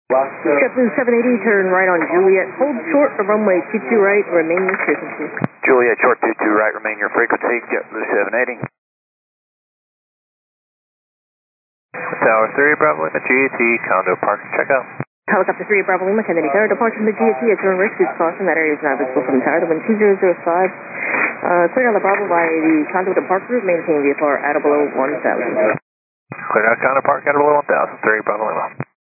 JetBlue 780, turn right on Juliet. Hold short of runway 22 right, remain your frequency. Juliet, short 22 right, remain your frequency, JetBlue 780. Tower 3, Bravo Lima, GAT, condo park, check out. Helicopter 3, Bravo Lima, Kennedy Tower, departure from the GAT at your own risk is caution. That area is not visible from the tower. The wind 2005. Clear on the Bravo by the condo to park route, maintain VFR at or below 1,000. Clear out condo park at or below 1,000, 3, Bravo Lima.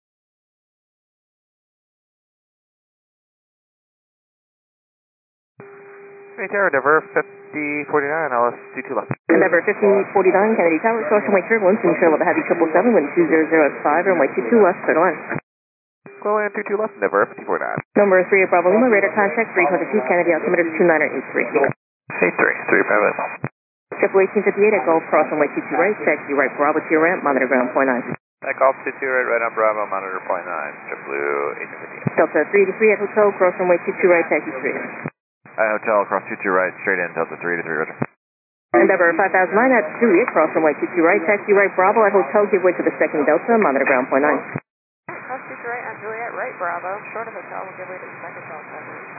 Tower, Endeavour 5049, LS 22 left. Endeavour 5049, Kennedy Tower, caution weight turbulence, ensure level heavy 777, wind 2005, runway 22 left, clear to land. Clear land 22 left, Endeavour 5049. Number 3 Bravo Lima, radar contact 300 feet, Kennedy altimeter 2983. 83, 3 Bravo Lima. JetBlue 1858 at Golf Cross runway 22 right, taxi right Bravo to your ramp, monitor ground .9. At Golf 22 right on Bravo, monitor .9, JetBlue 1858. Delta 383 at Hotel, cross runway 22 right, taxi straight in. Hotel, cross 22 right, straight in, Delta 3 to 3, roger. Endeavour 5009 at Juliet, cross runway 22 right, taxi right Bravo at Hotel, give way to the second Delta, monitor ground .9. Cross 22 right on Juliet, right Bravo, short of Hotel, will give way to the second Delta.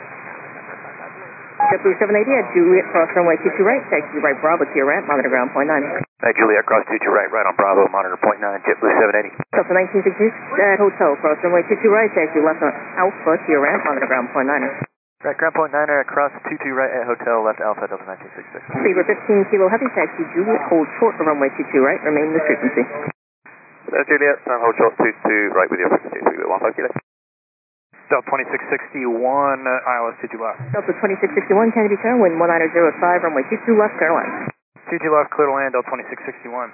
JetBlue 780 at Juliet, cross runway 22 right, taxi right Bravo to your ramp, monitor ground .9. At Juliet, cross 22 right, right on Bravo, monitor .9, JetBlue 780. Delta 1966 at Hotel, cross runway 22 right, taxi left on Alpha to your ramp, monitor ground .9. Right, ground .9er, cross 22 right at Hotel, left Alpha, Delta 1966. Sabre 15 kilo heavy, taxi Juliet, hold short of runway 22 right, remain the frequency. Juliet, hold short 22 right with your frequency, 315 kilo. Delta 2661, ILS 22 left. Delta 2661, Kennedy Tower, wind 19005, runway 22 left, clear to land. 22 left, clear to land, Delta 2661.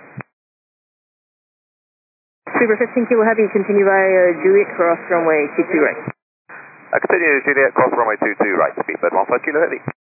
Sabre 15 kilo heavy, continue by Juliet, cross runway 22 right. Continue Juliet, cross runway 22 right, speedbird 15 kilo heavy.